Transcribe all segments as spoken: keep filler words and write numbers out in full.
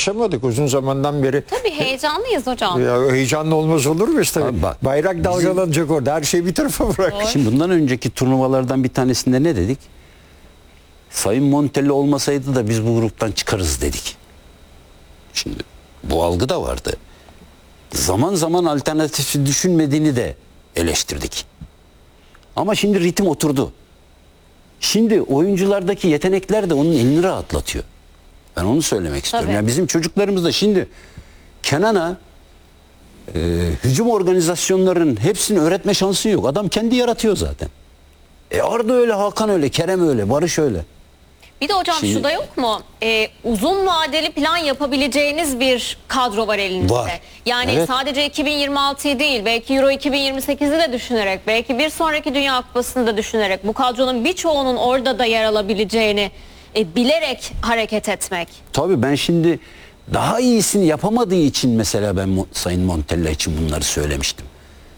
yaşamadık uzun zamandan beri. Tabii heyecanlıyız hocam. Ya, heyecanlı olmaz olur mu işte? Abi bak, bayrak dalgalanacak orada. Her şeyi bir tarafa bırak. Doğru. Şimdi bundan önceki turnuvalardan bir tanesinde ne dedik? Sayın Montella olmasaydı da biz bu gruptan çıkarız dedik. Şimdi bu algı da vardı. Zaman zaman alternatifi düşünmediğini de eleştirdik. Ama şimdi ritim oturdu. Şimdi oyunculardaki yetenekler de onun elini rahatlatıyor. Ben onu söylemek istiyorum. Tabii. Yani bizim çocuklarımız da şimdi Kenan'a e, hücum organizasyonlarının hepsini öğretme şansı yok. Adam kendi yaratıyor zaten. E Arda öyle, Hakan öyle, Kerem öyle, Barış öyle. Bir de hocam Şimdi- şu da yok mu? Ee, uzun vadeli plan yapabileceğiniz bir kadro var elinizde. Var. Yani Evet. sadece iki bin yirmi altıyı değil, belki Euro iki bin yirmi sekizi de düşünerek, belki bir sonraki Dünya Kupası'nı da düşünerek bu kadronun birçoğunun orada da yer alabileceğini e, bilerek hareket etmek. Tabii ben şimdi daha iyisini yapamadığı için mesela ben Mo- Sayın Montella için bunları söylemiştim.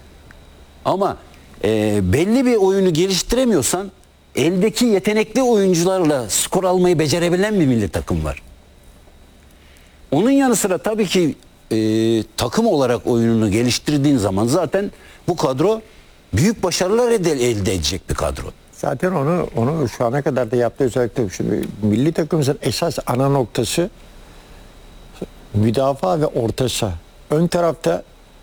Ama e, belli bir oyunu geliştiremiyorsan eldeki yetenekli oyuncularla skor almayı becerebilen bir milli takım var. Onun yanı sıra tabii ki e, takım olarak oyununu geliştirdiğin zaman zaten bu kadro büyük başarılar elde, elde edecek bir kadro. Zaten onu onu şu ana kadar da yaptı özellikle. Şimdi milli takımımızın esas ana noktası müdafaa ve orta saha. Ön tarafta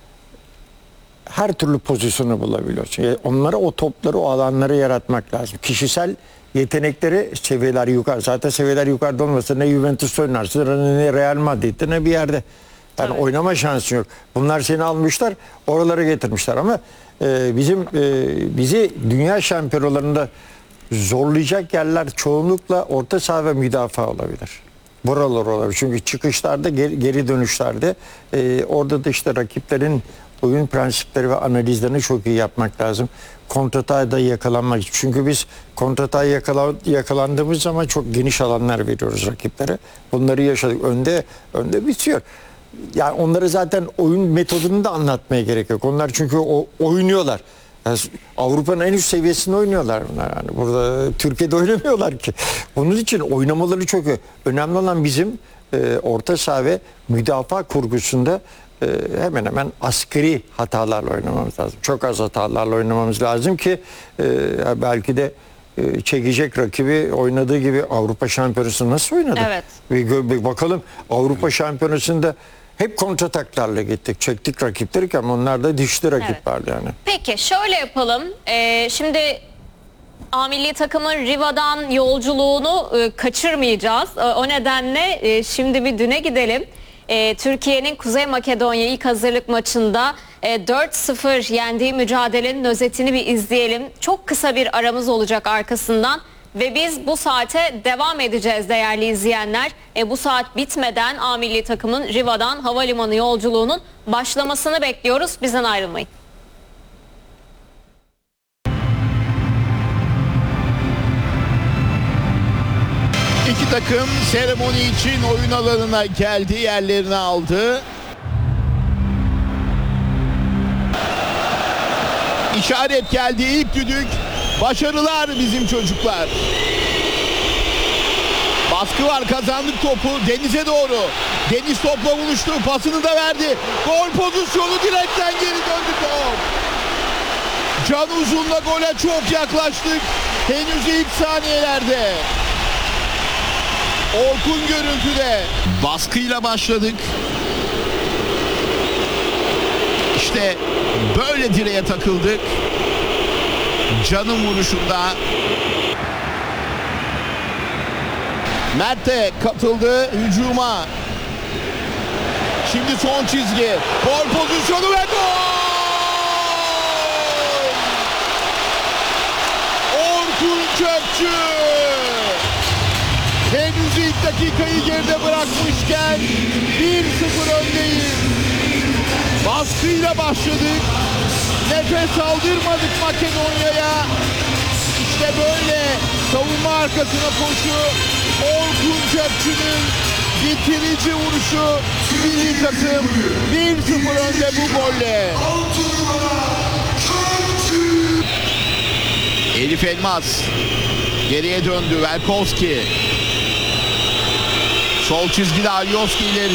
her türlü pozisyonu bulabiliyorsun. Yani onlara o topları, o alanları yaratmak lazım. Kişisel yetenekleri seviyeler yukarı. Zaten seviyeler yukarıda olmasa ne Juventus'ta oynarsın, ne Real Madrid'de ne bir yerde. Yani Tabii. oynama şansın yok. Bunlar seni almışlar, oralara getirmişler ama e, bizim e, bizi dünya şampiyonalarında zorlayacak yerler çoğunlukla orta saha ve müdafaa olabilir. Buralar olabilir. Çünkü çıkışlarda, geri, geri dönüşlerde e, orada da işte rakiplerin oyun prensipleri ve analizlerini çok iyi yapmak lazım. Kontratayda yakalanmak için. Çünkü biz kontratay yakala, yakalandığımız zaman çok geniş alanlar veriyoruz rakiplere. Bunları yaşadık. Önde önde bitiyor. Yani onları zaten oyun metodunu da anlatmaya gerek yok. Onlar çünkü o oynuyorlar. Yani Avrupa'nın en üst seviyesinde oynuyorlar bunlar. Yani burada Türkiye'de oynamıyorlar ki. Bunun için oynamaları çok önemli olan bizim e, orta saha ve müdafaa kurgusunda e, hemen hemen askeri hatalarla oynamamız lazım. Çok az hatalarla oynamamız lazım ki e, belki de e, çekecek rakibi oynadığı gibi Avrupa Şampiyonası'nda nasıl oynadı? Evet. Bir, gö- bir bakalım Avrupa Şampiyonası'nda hep kontrataklarla gittik. Çektik rakipleri ama onlar da dişli rakiplerdi yani. Peki şöyle yapalım. Ee, şimdi A milli takımın Riva'dan yolculuğunu e, kaçırmayacağız. E, o nedenle e, şimdi bir düne gidelim. E, Türkiye'nin Kuzey Makedonya ilk hazırlık maçında e, dört sıfır yendiği mücadelenin özetini bir izleyelim. Çok kısa bir aramız olacak arkasından. Ve biz bu saate devam edeceğiz değerli izleyenler. E, bu saat bitmeden A milli takımın Riva'dan havalimanı yolculuğunun başlamasını bekliyoruz. Bizden ayrılmayın. İki takım seremoni için oyun alanına geldi, yerlerini aldı. İşaret geldi, ilk düdük. Başarılar bizim çocuklar. Baskı var, kazandık topu Deniz'e doğru. Deniz topla buluştu, pasını da verdi. Gol pozisyonu, direkten geri döndü top. Can Uzun'la gole çok yaklaştık. Henüz ilk saniyelerde. Orkun görüntüde. Baskıyla başladık. İşte böyle direğe takıldık. Can'ın vuruşunda. Mert de katıldı hücuma. Şimdi son çizgi. Gol pozisyonu ve gol! Orkun Kökçü. Henüz ilk dakikayı geride bırakmışken bir sıfır öndeyiz. Baskıyla başladık. Nefes aldırmadık Makedonya'ya. İşte böyle savunma arkasına koşu. Orkun Kökçü'nün bitirici vuruşu. Milli takım bir sıfır önde bu golle. Elif Elmas geriye döndü. Velkovski. Sol çizgide Alioski ileri.